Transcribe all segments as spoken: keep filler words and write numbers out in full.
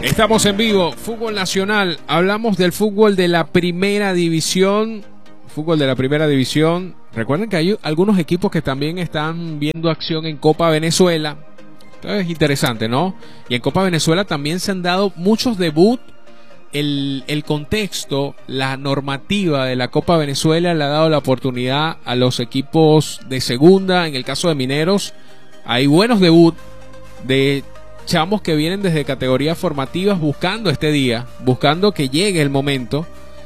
Estamos en vivo, Fútbol Nacional. Hablamos del fútbol de la primera división. Fútbol de la primera división. Recuerden que hay algunos equipos que también están viendo acción en Copa Venezuela. Esto es interesante, ¿no? Y en Copa Venezuela también se han dado muchos debuts. El, el contexto, la normativa de la Copa Venezuela le ha dado la oportunidad a los equipos de segunda. En el caso de Mineros, hay buenos debuts de chamos que vienen desde categorías formativas buscando este día, buscando que llegue el momento.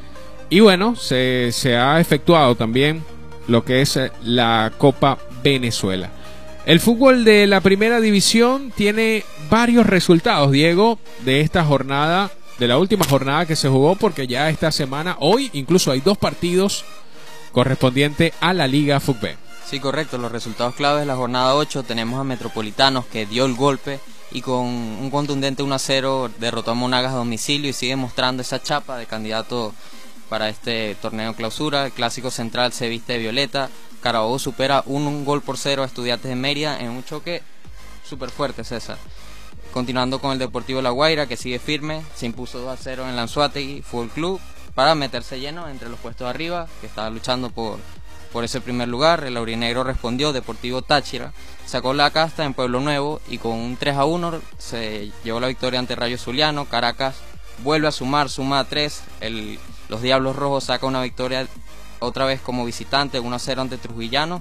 Y bueno, se, se ha efectuado también lo que es la Copa Venezuela. El fútbol de la primera división tiene varios resultados, Diego, de esta jornada, de la última jornada que se jugó, porque ya esta semana, hoy incluso hay dos partidos correspondientes a la Liga Fútbol. Sí, correcto, los resultados claves de la jornada ocho tenemos a Metropolitanos, que dio el golpe y con un contundente uno a cero derrotó a Monagas a domicilio y sigue mostrando esa chapa de candidato para este torneo clausura. El clásico central se viste de violeta. Carabobo supera un, un gol por cero a Estudiantes de Mérida en un choque súper fuerte, César. Continuando con el Deportivo La Guaira, que sigue firme, se impuso dos a cero en la Anzoátegui Fútbol Club para meterse lleno entre los puestos de arriba, que estaba luchando por, por ese primer lugar. El aurinegro respondió. Deportivo Táchira sacó la casta en Pueblo Nuevo y con un tres a uno se llevó la victoria ante Rayo Zuliano. Caracas vuelve a sumar, suma a tres. El, los Diablos Rojos saca una victoria otra vez como visitante, uno a cero ante Trujillano.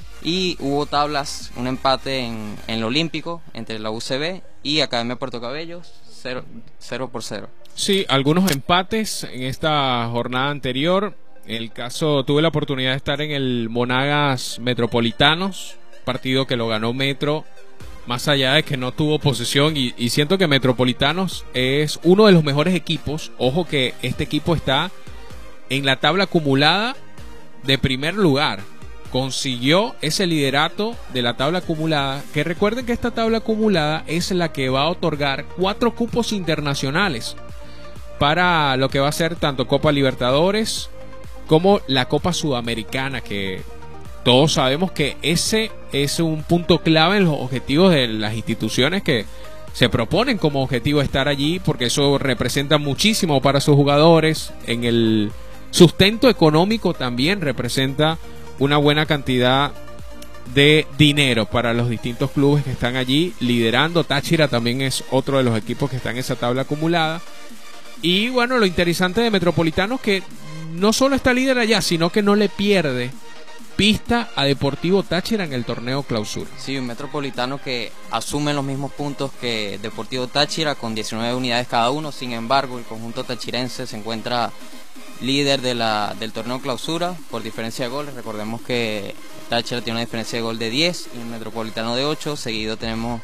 Y hubo tablas, un empate en, en el Olímpico entre la U C B y Academia Puerto Cabellos, cero por cero. Sí, algunos empates en esta jornada anterior. En el caso, tuve la oportunidad de estar en el Monagas Metropolitanos, partido que lo ganó Metro, más allá de que no tuvo posesión, y, y siento que Metropolitanos es uno de los mejores equipos. Ojo que este equipo está en la tabla acumulada de primer lugar. Consiguió ese liderato de la tabla acumulada, que recuerden que esta tabla acumulada es la que va a otorgar cuatro cupos internacionales para lo que va a ser tanto Copa Libertadores como la Copa Sudamericana, que todos sabemos que ese es un punto clave en los objetivos de las instituciones que se proponen como objetivo estar allí, porque eso representa muchísimo para sus jugadores. En el sustento económico también representa una buena cantidad de dinero para los distintos clubes que están allí liderando. Táchira también es otro de los equipos que están en esa tabla acumulada. Y bueno, lo interesante de Metropolitanos que no solo está líder allá, sino que no le pierde pista a Deportivo Táchira en el torneo clausura. Sí, un Metropolitano que asume los mismos puntos que Deportivo Táchira con diecinueve unidades cada uno. Sin embargo, el conjunto tachirense se encuentra líder de la, del torneo clausura por diferencia de goles. Recordemos que Táchira tiene una diferencia de gol de diez y el Metropolitano de ocho. Seguido tenemos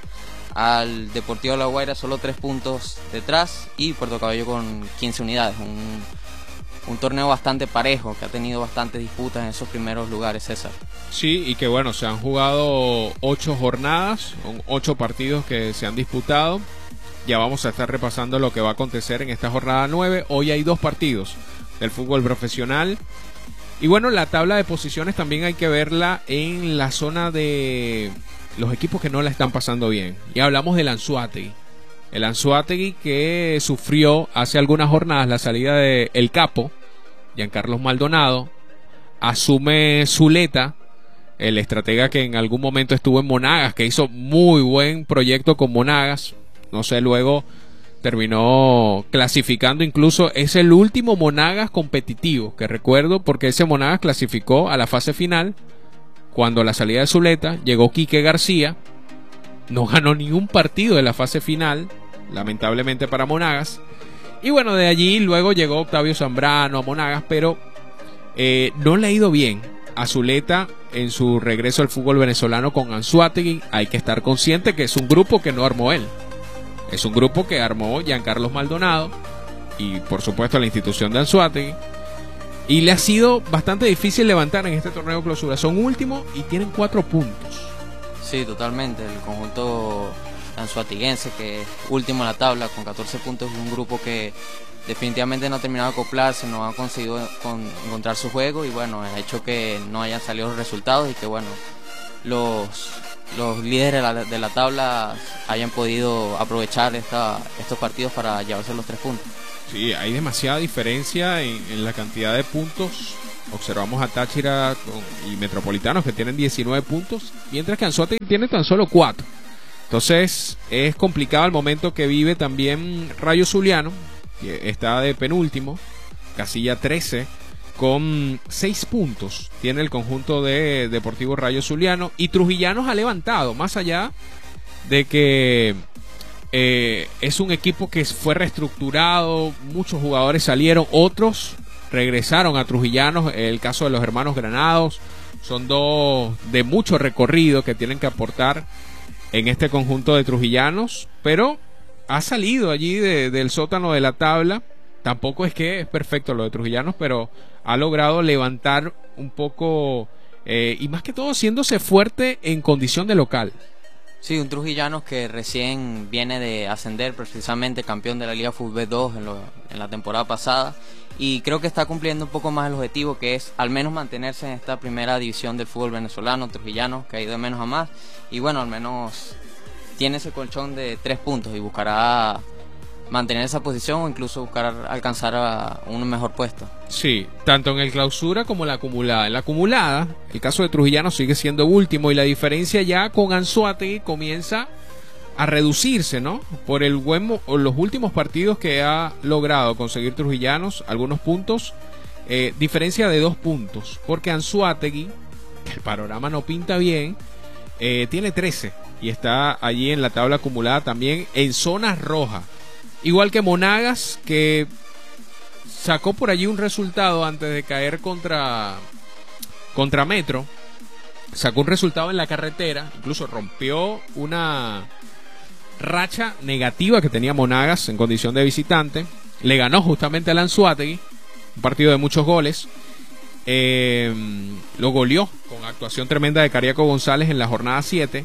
al Deportivo La Guaira solo tres puntos detrás y Puerto Cabello con quince unidades. Un, un torneo bastante parejo que ha tenido bastantes disputas en esos primeros lugares, César. Sí, y que bueno, se han jugado ocho jornadas, son ocho partidos que se han disputado. Ya vamos a estar repasando lo que va a acontecer en esta jornada nueve. Hoy hay dos partidos del fútbol profesional. Y bueno, la tabla de posiciones también hay que verla en la zona de los equipos que no la están pasando bien. Y hablamos del Anzoátegui. El Anzoátegui que sufrió hace algunas jornadas la salida de el capo, Giancarlos Maldonado. Asume Zuleta, el estratega que en algún momento estuvo en Monagas, que hizo muy buen proyecto con Monagas. No sé, luego terminó clasificando, incluso es el último Monagas competitivo que recuerdo, porque ese Monagas clasificó a la fase final cuando a la salida de Zuleta llegó Quique García. No ganó ni un partido de la fase final, lamentablemente para Monagas. Y bueno, de allí luego llegó Octavio Zambrano a Monagas, pero eh, no le ha ido bien a Zuleta en su regreso al fútbol venezolano con Anzoátegui. Hay que estar consciente que es un grupo que no armó él. Es un grupo que armó Giancarlos Maldonado y por supuesto la institución de Anzoátegui. Y le ha sido bastante difícil levantar en este torneo clausura. Son últimos y tienen cuatro puntos. Sí, totalmente. El conjunto anzoatiguense, que es último en la tabla con catorce puntos, es un grupo que definitivamente no ha terminado de acoplarse, no ha conseguido con, encontrar su juego y bueno, ha hecho que no hayan salido los resultados y que bueno, los, los líderes de la, de la tabla hayan podido aprovechar esta, estos partidos para llevarse los tres puntos. Sí, hay demasiada diferencia en, en la cantidad de puntos. Observamos a Táchira con, y Metropolitanos que tienen diecinueve puntos, mientras que Anzoátegui tiene tan solo cuatro. Entonces es complicado el momento que vive también Rayo Zuliano, que está de penúltimo, casilla trece, con seis puntos. Tiene el conjunto de Deportivo Rayo Zuliano, y Trujillanos ha levantado, más allá de que eh, es un equipo que fue reestructurado, muchos jugadores salieron, otros regresaron a Trujillanos. El caso de los hermanos Granados, son dos de mucho recorrido que tienen que aportar en este conjunto de trujillanos, pero ha salido allí de, del sótano de la tabla. Tampoco es que es perfecto lo de Trujillanos, pero ha logrado levantar un poco, eh, y más que todo haciéndose fuerte en condición de local. Sí, un Trujillanos que recién viene de ascender, precisamente campeón de la Liga Fútbol dos en, lo, en la temporada pasada, y creo que está cumpliendo un poco más el objetivo, que es al menos mantenerse en esta primera división del fútbol venezolano. Trujillanos, que ha ido de menos a más, y bueno, al menos tiene ese colchón de tres puntos y buscará mantener esa posición o incluso buscar alcanzar a un mejor puesto. Sí, tanto en el clausura como en la acumulada. En la acumulada, el caso de Trujillanos sigue siendo último, y la diferencia ya con Anzoátegui comienza a reducirse, ¿no? Por el buen, los últimos partidos que ha logrado conseguir Trujillanos, algunos puntos, eh, diferencia de dos puntos, porque Anzoátegui, que el panorama no pinta bien, eh, tiene trece y está allí en la tabla acumulada también en zonas rojas, igual que Monagas, que sacó por allí un resultado antes de caer contra contra Metro, sacó un resultado en la carretera, incluso rompió una racha negativa que tenía Monagas en condición de visitante, le ganó justamente al Anzoátegui, un partido de muchos goles, eh, lo goleó con actuación tremenda de Cariaco González en la jornada siete,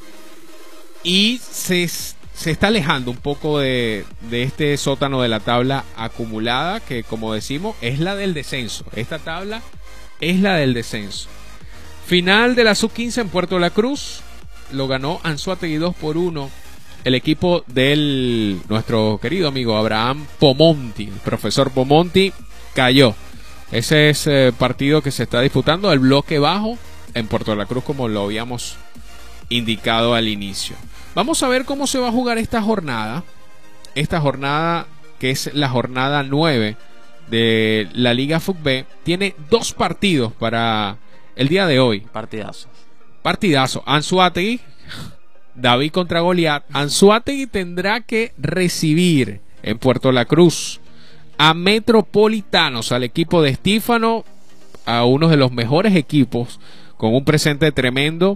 y se, se está alejando un poco de, de este sótano de la tabla acumulada, que como decimos es la del descenso. Esta tabla es la del descenso. Final de la sub quince en Puerto La Cruz, lo ganó Anzoátegui dos por uno. El equipo del nuestro querido amigo Abraham Pomonti, el profesor Pomonti, cayó. Ese es eh, partido que se está disputando, el bloque bajo en Puerto La Cruz, como lo habíamos indicado al inicio. Vamos a ver cómo se va a jugar esta jornada. Esta jornada, que es la jornada nueve de la Liga Fútbol, tiene dos partidos para el día de hoy. Partidazo. Partidazo. Anzoátegui, David contra Goliat. Anzoátegui tendrá que recibir en Puerto La Cruz a Metropolitanos, al equipo de Estífano, a uno de los mejores equipos, con un presente tremendo.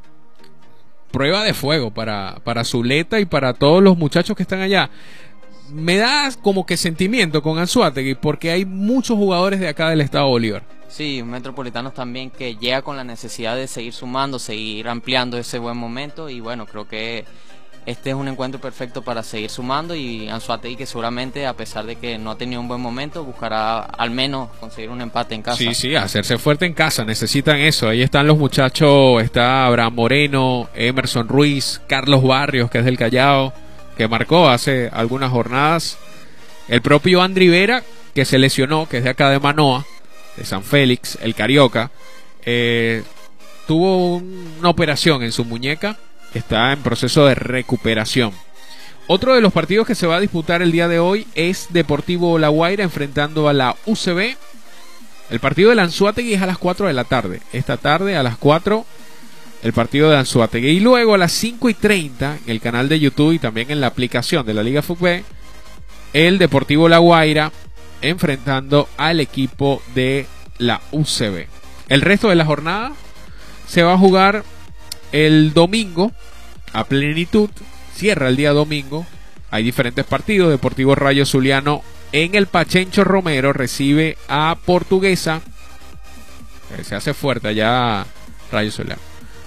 Prueba de fuego para, para Zuleta y para todos los muchachos que están allá. Me da como que sentimiento con Anzoátegui, porque hay muchos jugadores de acá del estado Bolívar. Sí, un Metropolitanos también que llega con la necesidad de seguir sumando, seguir ampliando ese buen momento, y bueno, creo que este es un encuentro perfecto para seguir sumando, y Anzoátegui, que seguramente, a pesar de que no ha tenido un buen momento, buscará al menos conseguir un empate en casa. Sí, sí, hacerse fuerte en casa, necesitan eso. Ahí están los muchachos, está Abraham Moreno, Emerson Ruiz, Carlos Barrios, que es del Callao, que marcó hace algunas jornadas, el propio Andri Vera, que se lesionó, que es de acá de Manoa, de San Félix, el Carioca, eh, tuvo una operación en su muñeca, está en proceso de recuperación. Otro de los partidos que se va a disputar el día de hoy es Deportivo La Guaira enfrentando a la U C B. El partido de Anzoátegui es a las cuatro de la tarde. Esta tarde a las cuatro el partido de Anzoátegui. Y luego a las cinco y treinta en el canal de YouTube y también en la aplicación de la Liga Fútbol, el Deportivo La Guaira enfrentando al equipo de la U C B. El resto de la jornada se va a jugar el domingo a plenitud, cierra el día domingo. Hay diferentes partidos. Deportivo Rayo Zuliano en el Pachencho Romero recibe a Portuguesa. Se hace fuerte allá Rayo Zuliano.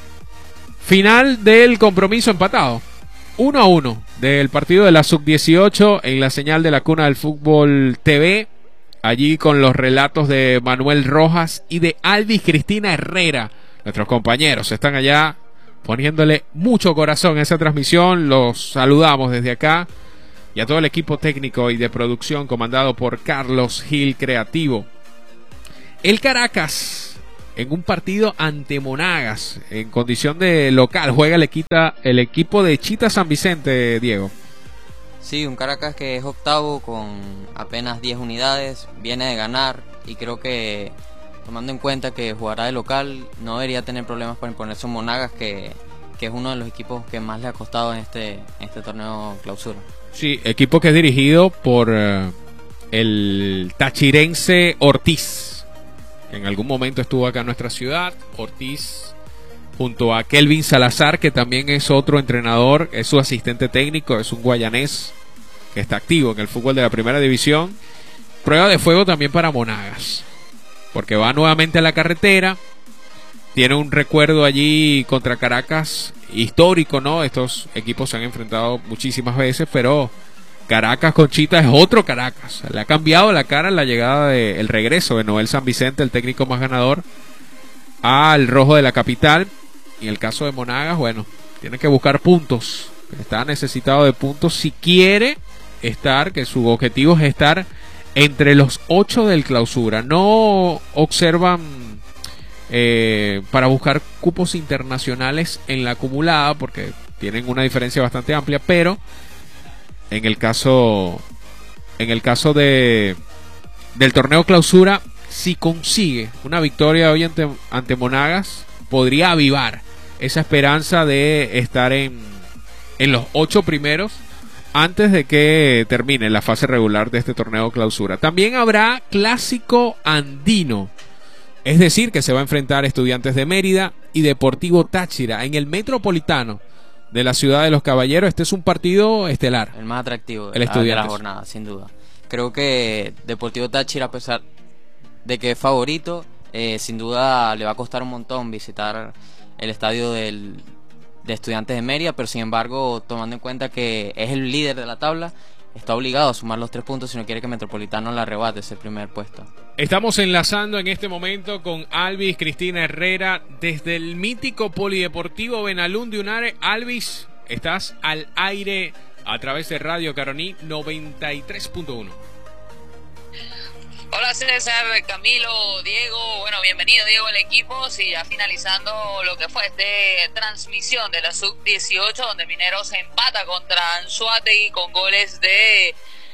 Final del compromiso empatado, uno a uno del partido de la sub dieciocho en la señal de la Cuna del Fútbol T V. Allí con los relatos de Manuel Rojas y de Alvis Cristina Herrera. Nuestros compañeros están allá poniéndole mucho corazón a esa transmisión. Los saludamos desde acá y a todo el equipo técnico y de producción comandado por Carlos Gil Creativo. El Caracas, en un partido ante Monagas, en condición de local, juega el, equita, el equipo de Chita San Vicente, Diego. Sí, un Caracas que es octavo con apenas diez unidades, viene de ganar y creo que, tomando en cuenta que jugará de local, no debería tener problemas para imponerse a Monagas, que, que es uno de los equipos que más le ha costado en este, en este torneo clausura. Sí, equipo que es dirigido por uh, el tachirense Ortiz. En algún momento estuvo acá en nuestra ciudad. Ortiz junto a Kelvin Salazar, que también es otro entrenador, es su asistente técnico, es un guayanés que está activo en el fútbol de la primera división. Prueba de fuego también para Monagas, porque va nuevamente a la carretera. Tiene un recuerdo allí contra Caracas histórico, ¿no? Estos equipos se han enfrentado muchísimas veces, pero Caracas con Chita es otro Caracas. Le ha cambiado la cara en la llegada de, el regreso de Noel San Vicente, el técnico más ganador, al rojo de la capital. Y en el caso de Monagas, bueno, tiene que buscar puntos. Está necesitado de puntos si quiere estar, que su objetivo es estar entre los ocho del clausura. No observan eh, para buscar cupos internacionales en la acumulada, porque tienen una diferencia bastante amplia, pero en el caso en el caso de del torneo clausura, si consigue una victoria hoy ante, ante Monagas, podría avivar esa esperanza de estar en, en los ocho primeros antes de que termine la fase regular de este torneo clausura. También habrá clásico andino, es decir, que se va a enfrentar Estudiantes de Mérida y Deportivo Táchira en el Metropolitano de la ciudad de los Caballeros. Este es un partido estelar, el más atractivo el de, la, de la jornada, sin duda. Creo que Deportivo Táchira, a pesar de que es favorito, eh, sin duda le va a costar un montón visitar el estadio del, de Estudiantes de Mérida, pero sin embargo, tomando en cuenta que es el líder de la tabla, está obligado a sumar los tres puntos si no quiere que Metropolitano la arrebate ese primer puesto. Estamos enlazando en este momento con Alvis Cristina Herrera desde el mítico Polideportivo Benalún de Unare. Alvis, estás al aire a través de Radio Caroní noventa y tres punto uno. Hola César, Camilo, Diego, bueno, bienvenido Diego al equipo. Sí, ya finalizando lo que fue esta transmisión de la sub dieciocho, donde Mineros empata contra Anzoátegui con goles de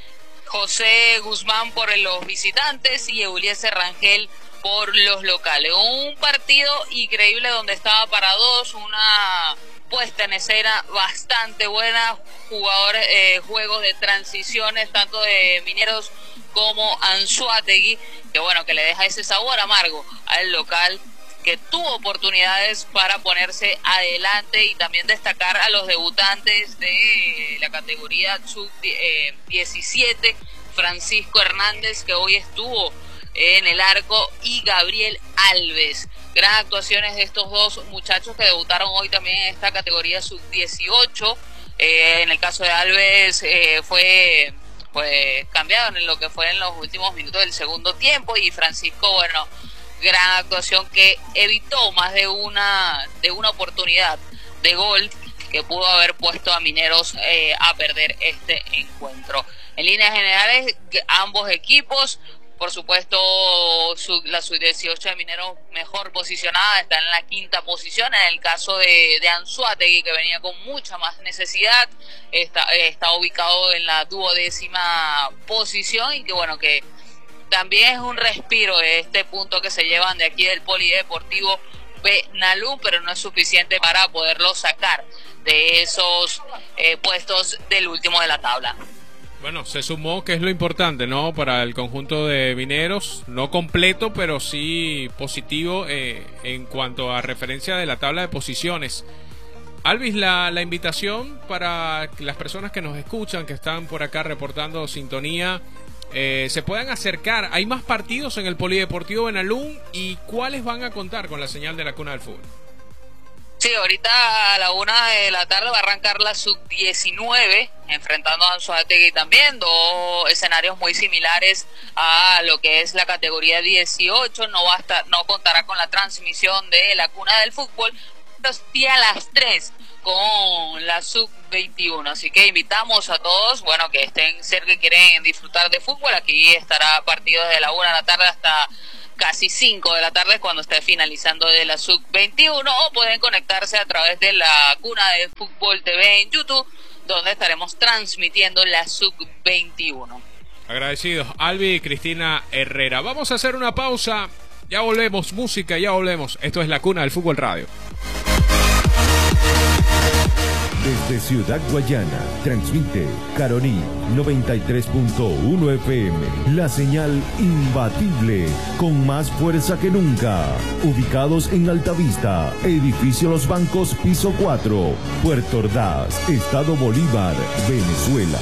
José Guzmán por los visitantes y Eulieser Rangel por los locales. Un partido increíble donde estaba para dos, una puesta en escena bastante buena, jugadores, eh, juegos de transiciones tanto de Mineros como Anzoátegui, que bueno, que le deja ese sabor amargo al local, que tuvo oportunidades para ponerse adelante, y también destacar a los debutantes de la categoría sub diecisiete, Francisco Hernández, que hoy estuvo en el arco, y Gabriel Alves. Gran actuaciones de estos dos muchachos que debutaron hoy también en esta categoría sub dieciocho. Eh, en el caso de Alves eh, fue pues cambiado en lo que fue en los últimos minutos del segundo tiempo, y Francisco, bueno, gran actuación que evitó más de una de una oportunidad de gol que pudo haber puesto a Mineros eh, a perder este encuentro. En líneas generales, ambos equipos, por supuesto, su, la sub dieciocho de Mineros mejor posicionada, está en la quinta posición. En el caso de, de Anzoátegui, que venía con mucha más necesidad, está, está ubicado en la duodécima posición, y que bueno, que también es un respiro de este punto que se llevan de aquí del Polideportivo Benalún, pero no es suficiente para poderlo sacar de esos eh, puestos del último de la tabla. Bueno, se sumó, que es lo importante, ¿no? Para el conjunto de Mineros, no completo, pero sí positivo eh, en cuanto a referencia de la tabla de posiciones. Alvis, la, la invitación para las personas que nos escuchan, que están por acá reportando sintonía, eh, se puedan acercar. Hay más partidos en el Polideportivo Benalún, ¿y cuáles van a contar con la señal de la Cuna del Fútbol? Sí, ahorita a la una de la tarde va a arrancar la sub diecinueve, enfrentando a Anzoátegui también, dos escenarios muy similares a lo que es la categoría dieciocho. No va a estar, no contará con la transmisión de la Cuna del Fútbol, y a las tres con la sub veintiuno. Así que invitamos a todos, bueno, que estén cerca y quieren disfrutar de fútbol. Aquí estará partido desde la una de la tarde hasta casi cinco de la tarde cuando esté finalizando de la sub veintiuno, o pueden conectarse a través de la Cuna de Fútbol T V en YouTube, donde estaremos transmitiendo la sub veintiuno. Agradecidos, Albi y Cristina Herrera. Vamos a hacer una pausa, ya volvemos, música, ya volvemos. Esto es la Cuna del Fútbol Radio. Desde Ciudad Guayana, transmite Caroní noventa y tres punto uno F M, la señal imbatible, con más fuerza que nunca. Ubicados en Altavista, edificio Los Bancos, piso cuatro, Puerto Ordaz, Estado Bolívar, Venezuela.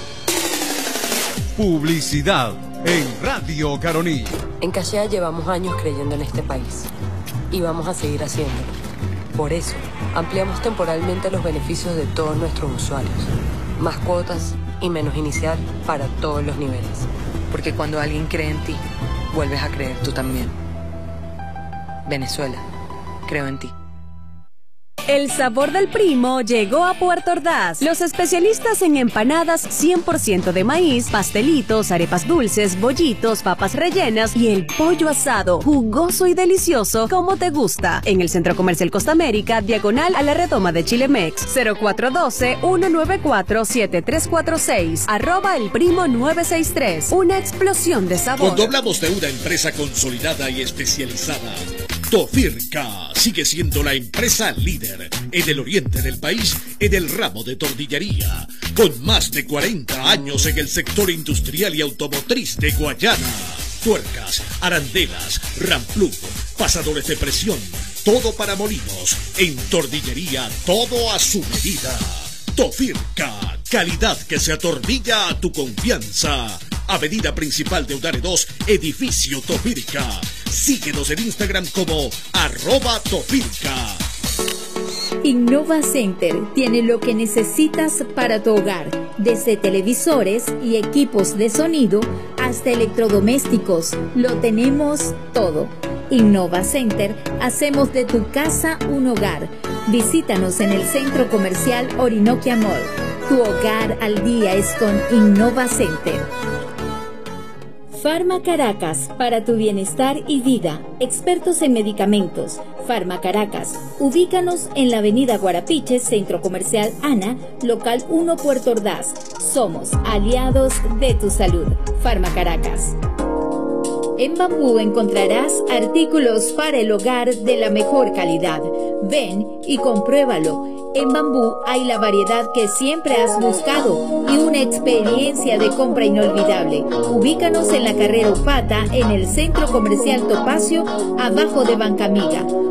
Publicidad en Radio Caroní. En Cachea llevamos años creyendo en este país y vamos a seguir haciéndolo. Por eso, ampliamos temporalmente los beneficios de todos nuestros usuarios. Más cuotas y menos inicial para todos los niveles. Porque cuando alguien cree en ti, vuelves a creer tú también. Venezuela, creo en ti. El sabor del primo llegó a Puerto Ordaz. Los especialistas en empanadas cien por ciento de maíz, pastelitos, arepas dulces, bollitos, papas rellenas y el pollo asado, jugoso y delicioso como te gusta. En el Centro Comercial Costa América, diagonal a la redoma de Chilemex, cero cuatro uno dos, uno nueve cuatro, siete tres cuatro seis, arroba el primo nueve seis tres. Una explosión de sabor. Cuando hablamos de una empresa consolidada y especializada, Tofirca sigue siendo la empresa líder en el oriente del país en el ramo de tortillería, con más de cuarenta años en el sector industrial y automotriz de Guayana. Tuercas, arandelas, ramplug, pasadores de presión, todo para molinos. En tortillería, todo a su medida. Tofirca, calidad que se atornilla a tu confianza. Avenida Principal de Udare dos, Edificio Tofirca. Síguenos en Instagram como arroba Tofirca. Innova Center tiene lo que necesitas para tu hogar, desde televisores y equipos de sonido hasta electrodomésticos. Lo tenemos todo. Innova Center, hacemos de tu casa un hogar. Visítanos en el Centro Comercial Orinoquia Mall. Tu hogar al día es con Innova Center. Farma Caracas, para tu bienestar y vida. Expertos en medicamentos. Farma Caracas. Ubícanos en la avenida Guarapiche, Centro Comercial Ana, local uno, Puerto Ordaz. Somos aliados de tu salud. Farma Caracas. En Bambú encontrarás artículos para el hogar de la mejor calidad. Ven y compruébalo. En Bambú hay la variedad que siempre has buscado y una experiencia de compra inolvidable. Ubícanos en la carrera Upata, en el Centro Comercial Topacio, abajo de Banca Amiga.